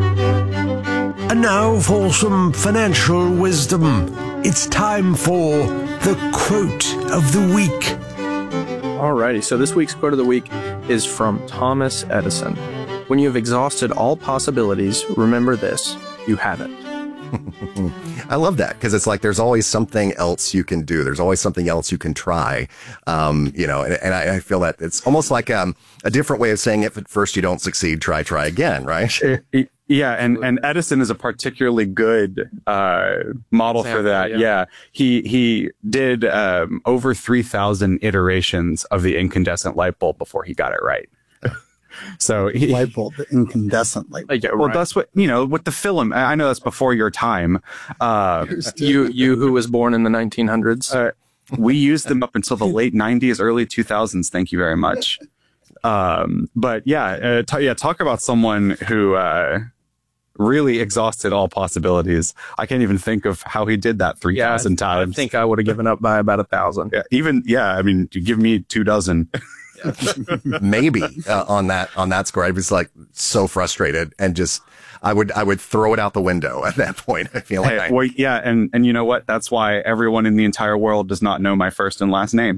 And now for some financial wisdom. It's time for the quote of the week. Alrighty, so this week's quote of the week is from Thomas Edison. When you have exhausted all possibilities, remember this. You haven't. I love that, because it's like there's always something else you can do. There's always something else you can try. Um, you know, and, and I, I feel that it's almost like um, a different way of saying if at first you don't succeed, try, try again, right? Yeah, and, and Edison is a particularly good uh, model Example, for that. Yeah. yeah, he he did um, over three thousand iterations of the incandescent light bulb before he got it right. So he, light bulb, the incandescent light bulb. Yeah, well, right. That's what, you know, with the film. I know that's before your time. Uh, you, you who was born in the nineteen hundreds. Uh, we used them up until the late nineties, early two thousands. Thank you very much. Um, but yeah, uh, t- yeah, talk about someone who uh, really exhausted all possibilities. I can't even think of how he did that three thousand yeah, times. I think I would have given up by about a thousand. Yeah, even yeah. I mean, you give me two dozen. Maybe uh, on that on that score, I was like so frustrated and just I would I would throw it out the window at that point. I feel hey, like well, yeah, and and you know what? That's why everyone in the entire world does not know my first and last name.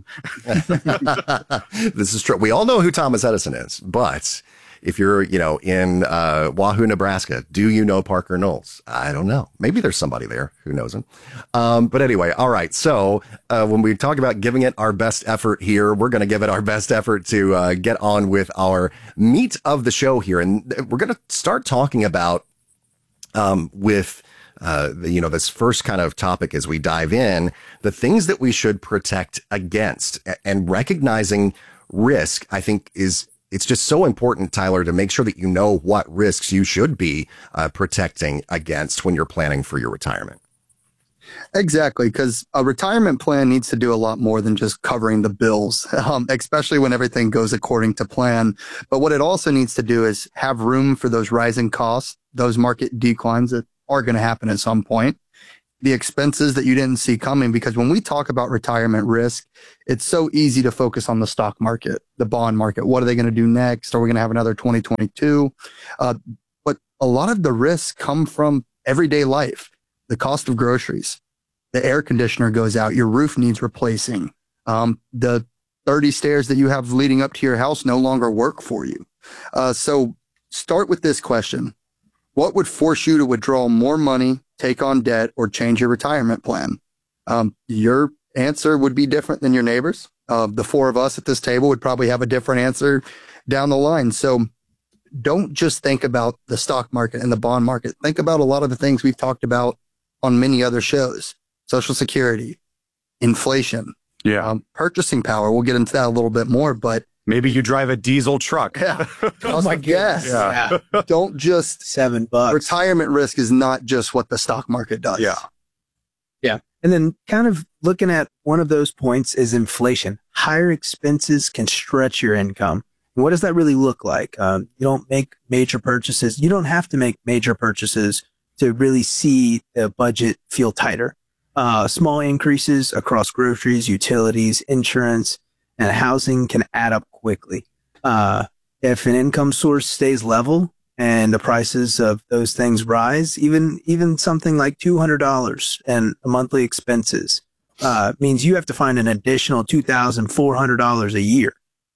This is true. We all know who Thomas Edison is, but if you're, you know, in uh, Wahoo, Nebraska, do you know Parker Knowles? I don't know. Maybe there's somebody there who knows him. Um, but anyway, all right. So uh, when we talk about giving it our best effort here, we're going to give it our best effort to uh, get on with our meat of the show here. And we're going to start talking about um, with uh, you know, this first kind of topic as we dive in, the things that we should protect against, and recognizing risk, I think is, it's just so important, Tyler, to make sure that you know what risks you should be uh, protecting against when you're planning for your retirement. Exactly, because a retirement plan needs to do a lot more than just covering the bills, um, especially when everything goes according to plan. But what it also needs to do is have room for those rising costs, those market declines that are going to happen at some point, the expenses that you didn't see coming. Because when we talk about retirement risk, it's so easy to focus on the stock market, the bond market. What are they going to do next? Are we going to have another twenty twenty-two? Uh, but a lot of the risks come from everyday life. The cost of groceries, the air conditioner goes out, your roof needs replacing. Um, the thirty stairs that you have leading up to your house no longer work for you. Uh, so start with this question. What would force you to withdraw more money, take on debt, or change your retirement plan? Um, your answer would be different than your neighbors. Uh, the four of us at this table would probably have a different answer down the line. So don't just think about the stock market and the bond market. Think about a lot of the things we've talked about on many other shows. Social Security, inflation, yeah, um, purchasing power. We'll get into that a little bit more, but maybe you drive a diesel truck. Yeah. Oh my goodness. Yeah. Yeah. Don't just seven bucks. Retirement risk is not just what the stock market does. Yeah. Yeah. And then kind of looking at one of those points is inflation. Higher expenses can stretch your income. And what does that really look like? Um, you don't make major purchases. You don't have to make major purchases to really see the budget feel tighter. Uh, small increases across groceries, utilities, insurance, and housing can add up quickly. Uh, if an income source stays level and the prices of those things rise, even, even something like two hundred dollars and monthly expenses, uh, means you have to find an additional two thousand four hundred dollars a year.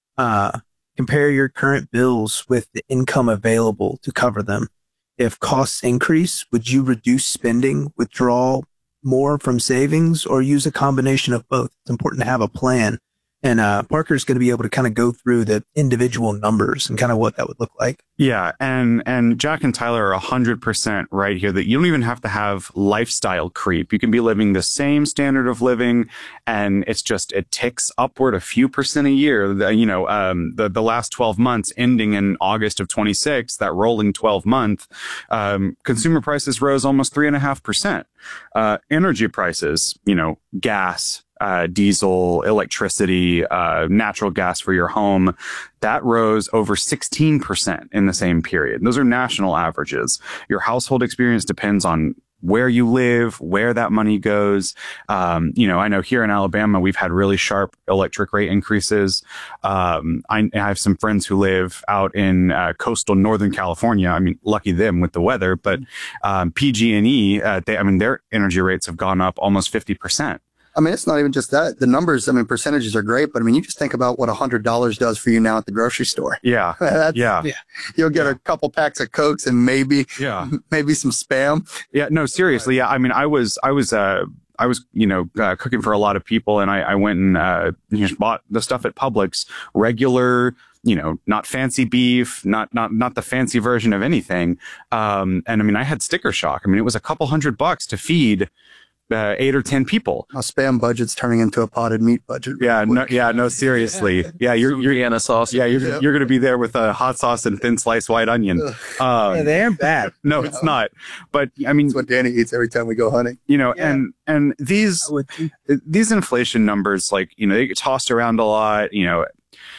Uh, compare your current bills with the income available to cover them. If costs increase, would you reduce spending, withdraw more from savings, or use a combination of both? It's important to have a plan. And uh, Parker's going to be able to kind of go through the individual numbers and kind of what that would look like. Yeah, and and Jack and Tyler are one hundred percent right here that you don't even have to have lifestyle creep. You can be living the same standard of living, and it's just, it ticks upward a few percent a year. The, you know, um, the, the last twelve months ending in August of twenty-six, that rolling twelve month, um, consumer prices rose almost three point five percent. Uh, energy prices, you know, gas, Uh, diesel, electricity, uh, natural gas for your home, that rose over sixteen percent in the same period. Those are national averages. Your household experience depends on where you live, where that money goes. Um, you know, I know here in Alabama, we've had really sharp electric rate increases. Um, I, I have some friends who live out in uh, coastal Northern California. I mean, lucky them with the weather, but um, P G and E, uh, they, I mean, their energy rates have gone up almost fifty percent. I mean, it's not even just that. The numbers, I mean, percentages are great, but I mean, you just think about what one hundred dollars does for you now at the grocery store. Yeah. That's, yeah. yeah. You'll get a couple packs of Cokes and maybe, yeah. maybe some Spam. Yeah, no, seriously. Yeah. I mean, I was, I was, uh, I was, you know, uh, cooking for a lot of people, and I, I went and, uh, just bought the stuff at Publix, regular, you know, not fancy beef, not, not, not the fancy version of anything. Um, and I mean, I had sticker shock. I mean, it was a couple hundred bucks to feed Uh, eight or ten people. A Spam budget's turning into a potted meat budget. Yeah, no, yeah, no, seriously. Yeah, you're, you're Vienna sauce. Yeah, you're, Yep. you're going to be there with a hot sauce and thin sliced white onion. Um, Yeah, they aren't bad. no, it's not. But I mean, That's what Danny eats every time we go hunting. you know, Yeah. and, and these, these inflation numbers, like, you know, they get tossed around a lot, you know,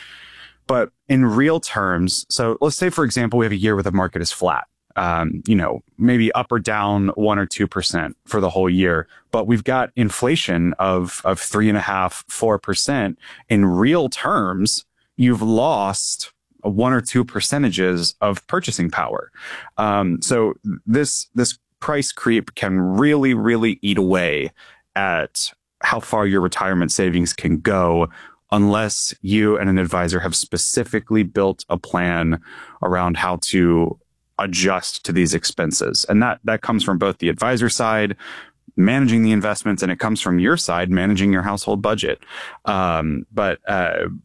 but in real terms, so let's say, for example, we have a year where the market is flat. Um, you know, maybe up or down one or two percent for the whole year, but we've got inflation of of three and a half, four percent. In real terms, you've lost one or two percentages of purchasing power. Um, so this this price creep can really, really eat away at how far your retirement savings can go, unless you and an advisor have specifically built a plan around how to adjust to these expenses. And that, that comes from both the advisor side, managing the investments, and it comes from your side, managing your household budget. Um, but, uh,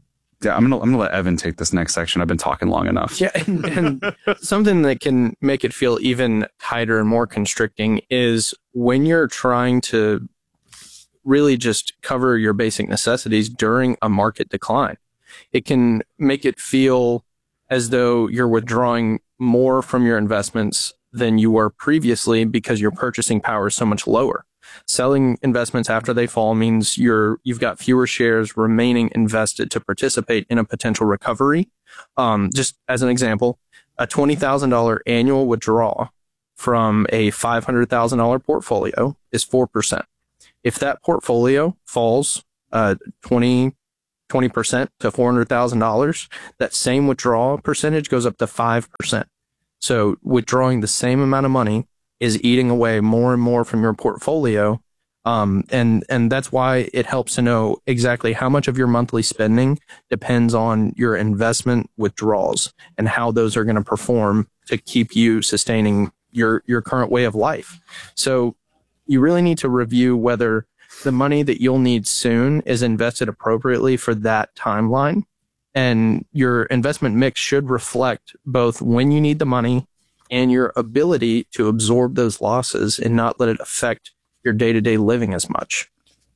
Yeah, I'm gonna I'm gonna let Evan take this next section. I've been talking long enough. Yeah, and, and something that can make it feel even tighter and more constricting is when you're trying to really just cover your basic necessities during a market decline. It can make it feel as though you're withdrawing more from your investments than you were previously because your purchasing power is so much lower. Selling investments after they fall means you're, you've got fewer shares remaining invested to participate in a potential recovery. Um, just as an example, a twenty thousand dollars annual withdrawal from a five hundred thousand dollars portfolio is four percent. If that portfolio falls uh, twenty percent to four hundred thousand dollars, that same withdrawal percentage goes up to five percent. So withdrawing the same amount of money is eating away more and more from your portfolio. Um, and, and that's why it helps to know exactly how much of your monthly spending depends on your investment withdrawals and how those are going to perform to keep you sustaining your, your current way of life. So you really need to review whether the money that you'll need soon is invested appropriately for that timeline. And your investment mix should reflect both when you need the money and your ability to absorb those losses and not let it affect your day-to-day living as much.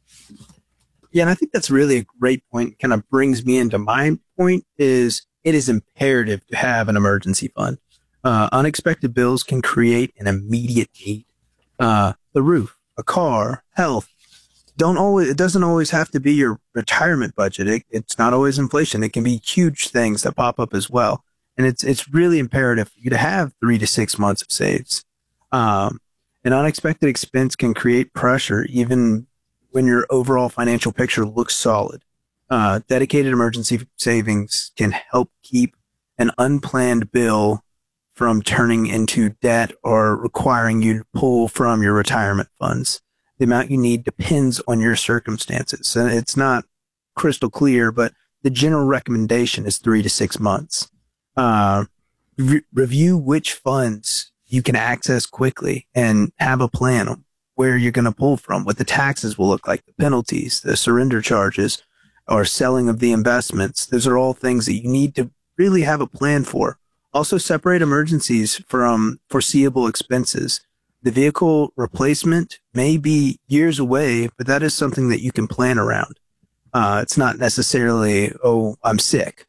Yeah, and I think that's really a great point. Kind of brings me into my point is it is imperative to have an emergency fund. Uh, unexpected bills can create an immediate need. Uh, the roof, a car, health. Don't always, it doesn't always have to be your retirement budget. It, it's not always inflation. It can be huge things that pop up as well. And it's, it's really imperative for you to have three to six months of saves. Um, an unexpected expense can create pressure even when your overall financial picture looks solid. Uh, dedicated emergency savings can help keep an unplanned bill from turning into debt or requiring you to pull from your retirement funds. The amount you need depends on your circumstances. And it's not crystal clear, but the general recommendation is three to six months. Uh, re- review which funds you can access quickly and have a plan on where you're going to pull from, what the taxes will look like, the penalties, the surrender charges, or selling of the investments. Those are all things that you need to really have a plan for. Also, separate emergencies from foreseeable expenses. The vehicle replacement may be years away, but that is something that you can plan around. Uh, it's not necessarily, oh, I'm sick.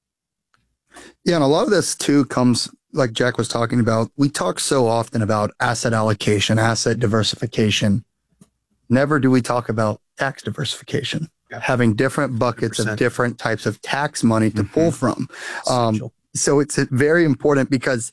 Yeah, and a lot of this too comes, like Jack was talking about, we talk so often about asset allocation, asset diversification. Never do we talk about tax diversification, yeah. having different buckets one hundred percent of different types of tax money to mm-hmm. pull from. Um, so it's very important because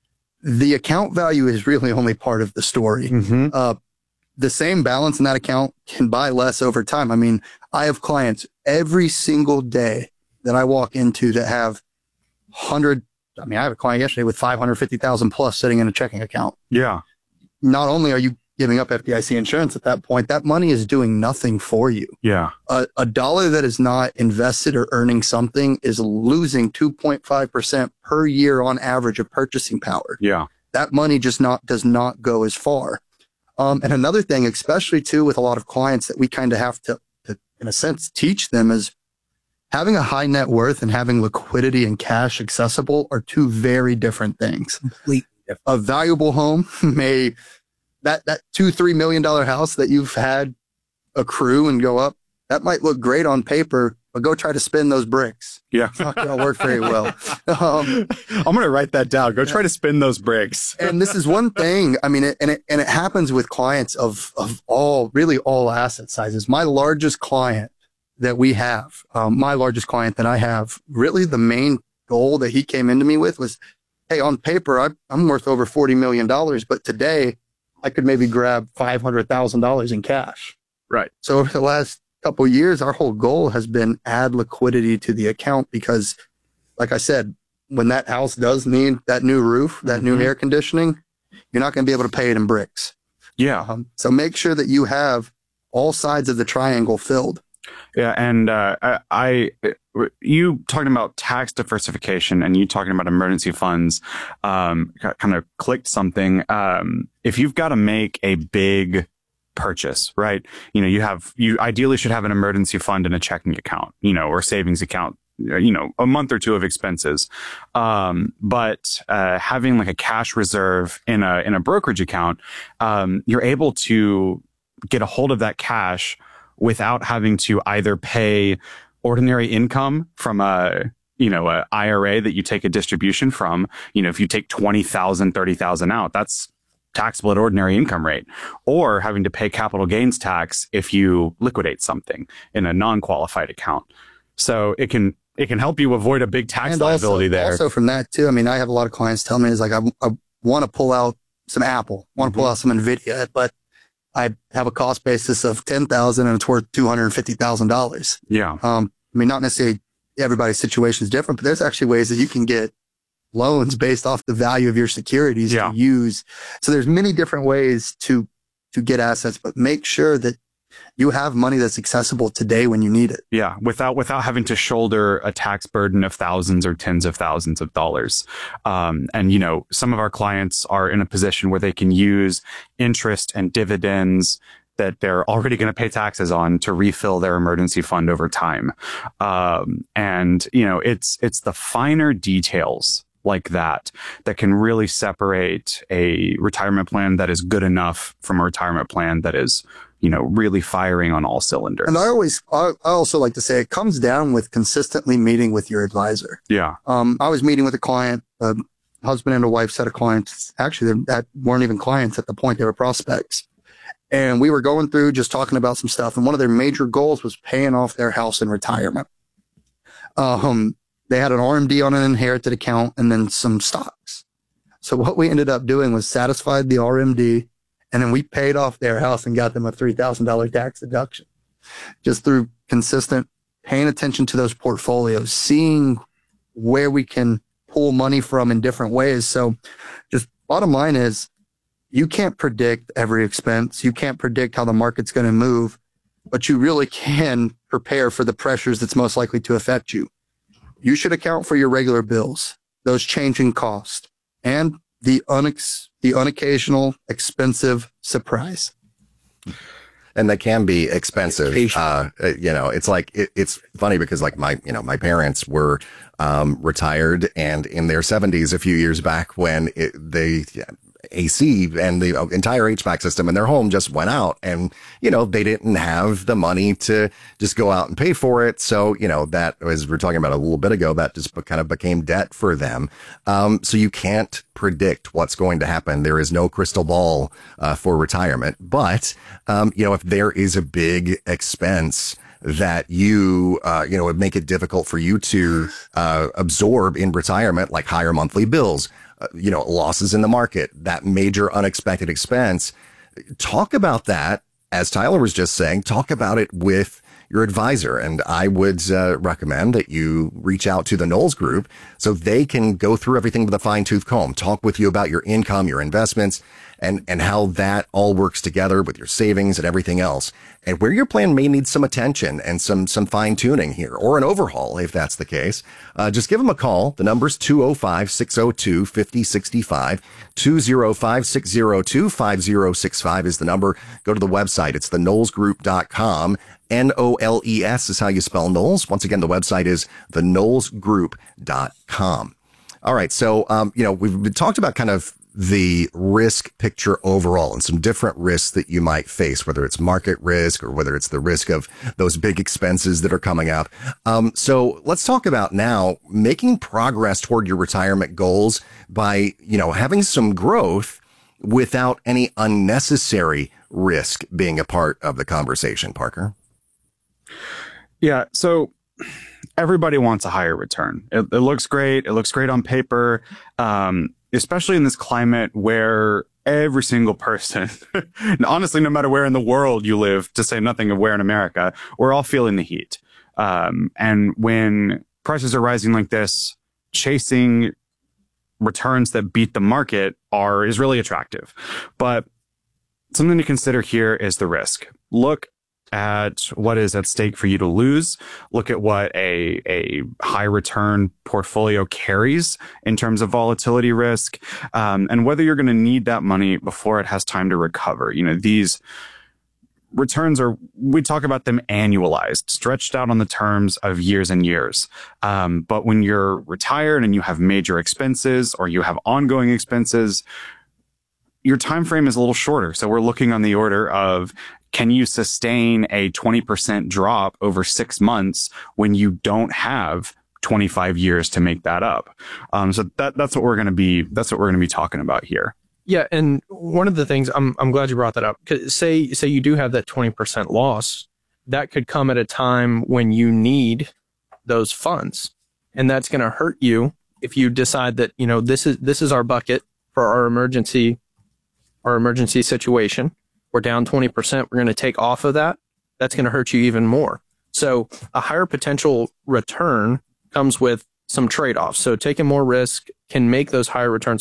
the account value is really only part of the story. Mm-hmm. Uh, the same balance in that account can buy less over time. I mean, I have clients every single day that I walk into that have hundred. I mean, I have a client yesterday with five hundred fifty thousand plus sitting in a checking account. Yeah. Not only are you giving up F D I C insurance at that point, that money is doing nothing for you. Yeah. A, a dollar that is not invested or earning something is losing two point five percent per year on average of purchasing power. Yeah. That money just not, does not go as far. Um, and another thing, especially too, with a lot of clients that we kind of have to, to, in a sense, teach them is having a high net worth and having liquidity and cash accessible are two very different things. Completely different. A valuable home may, that, that two, three million dollar house that you've had accrue and go up, that might look great on paper, but go try to spin those bricks. Yeah. It's not going to work very well. Um, I'm going to write that down. Go try to spin those bricks. And this is one thing. I mean, it, and it, and it happens with clients of, of all, really all asset sizes. My largest client that we have, um, my largest client that I have, really the main goal that he came into me with was, hey, on paper, I, I'm worth over forty million dollars, but today I could maybe grab five hundred thousand dollars in cash. Right. So over the last couple of years, our whole goal has been add liquidity to the account because, like I said, when that house does need that new roof, that mm-hmm. new air conditioning, you're not going to be able to pay it in bricks. Yeah. Um, so make sure that you have all sides of the triangle filled. Yeah, and uh, I, I, you talking about tax diversification and you talking about emergency funds, um, kind of clicked something. Um, if you've got to make a big purchase, right? You know, you have, you ideally should have an emergency fund in a checking account, you know, or savings account you know, a month or two of expenses. Um, but uh, having like a cash reserve in a in a brokerage account, um, you're able to get a hold of that cash without having to either pay ordinary income from a you know, a I R A that you take a distribution from. You know, if you take twenty thousand, thirty thousand out, that's taxable at ordinary income rate, or having to pay capital gains tax if you liquidate something in a non-qualified account. So it can it can help you avoid a big tax and liability also, there. Also from that too, I mean, I have a lot of clients tell me is like, I, I want to pull out some Apple, want to pull out some NVIDIA, but I have a cost basis of ten thousand and it's worth two hundred fifty thousand dollars. Yeah. Um, I mean, not necessarily everybody's situation is different, but there's actually ways that you can get loans based off the value of your securities yeah. to use. So there's many different ways to, to get assets, but make sure that you have money that's accessible today when you need it. Yeah. Without, without having to shoulder a tax burden of thousands or tens of thousands of dollars. Um, and, you know, some of our clients are in a position where they can use interest and dividends that they're already going to pay taxes on to refill their emergency fund over time. Um, and, you know, it's, it's the finer details like that that can really separate a retirement plan that is good enough from a retirement plan that is, you know, really firing on all cylinders. And I always, I also like to say it comes down with consistently meeting with your advisor. Yeah. Um, I was meeting with a client, a husband and a wife set of clients. Actually, that weren't even clients at the point, they were prospects. And we were going through just talking about some stuff. And one of their major goals was paying off their house in retirement. Um, they had an R M D on an inherited account and then some stocks. So what we ended up doing was satisfied the R M D, and then we paid off their house and got them a three thousand dollars tax deduction just through consistent paying attention to those portfolios, seeing where we can pull money from in different ways. So just bottom line is, you can't predict every expense. You can't predict how the market's going to move, but you really can prepare for the pressures that's most likely to affect you. You should account for your regular bills, those changing costs, and the unex- the unoccasional expensive surprise. And they can be expensive. Uh, you know, it's like, it, it's funny because like my, you know, my parents were, um, retired and in their seventies a few years back when it, they, yeah, A C and the entire H V A C system in their home just went out, and, you know, they didn't have the money to just go out and pay for it. So, you know, that, as we were talking about a little bit ago, that just kind of became debt for them. Um, so you can't predict what's going to happen. There is no crystal ball, uh, for retirement. But, um, you know, if there is a big expense that you, uh, you know, would make it difficult for you to, uh, absorb in retirement, like higher monthly bills, uh, you know, losses in the market, that major unexpected expense, talk about that. As Tyler was just saying, talk about it with your advisor. And I would uh, recommend that you reach out to the Knowles Group so they can go through everything with a fine tooth comb, talk with you about your income, your investments, and, and how that all works together with your savings and everything else. And where your plan may need some attention and some, some fine tuning here, or an overhaul, if that's the case, uh, just give them a call. The number's two oh five, six oh two, five oh six five. two oh five, six oh two, five oh six five is the number. Go to the website. It's the knowles group dot com. N O L E S is how you spell Knowles. Once again, the website is the knowles group dot com. All right. So, um, you know, we've been talked about kind of the risk picture overall and some different risks that you might face, whether it's market risk or whether it's the risk of those big expenses that are coming up. Um, so let's talk about now making progress toward your retirement goals by, you know, having some growth without any unnecessary risk being a part of the conversation, Parker. Yeah. So everybody wants a higher return. It, it looks great. It looks great on paper. Um, especially in this climate where every single person, and honestly, no matter where in the world you live, to say nothing of where in America, we're all feeling the heat. Um, and when prices are rising like this, chasing returns that beat the market are, is really attractive. But something to consider here is the risk. Look at what is at stake for you to lose. Look at what a, a high return portfolio carries in terms of volatility risk, um, and whether you're going to need that money before it has time to recover. You know, these returns are, we talk about them annualized, stretched out on the terms of years and years. Um, but when you're retired and you have major expenses or you have ongoing expenses, your time frame is a little shorter. So we're looking on the order of, can you sustain a twenty percent drop over six months when you don't have twenty-five years to make that up? Um, so that that's what we're going to be that's what we're going to be talking about here. Yeah, and one of the things I'm I'm glad you brought that up. 'Cause say say you do have that twenty percent loss, that could come at a time when you need those funds, and that's going to hurt you if you decide that, you know, this is this is our bucket for our emergency our emergency situation. We're down twenty percent. We're going to take off of that. That's going to hurt you even more. So a higher potential return comes with some trade-offs. So taking more risk can make those higher returns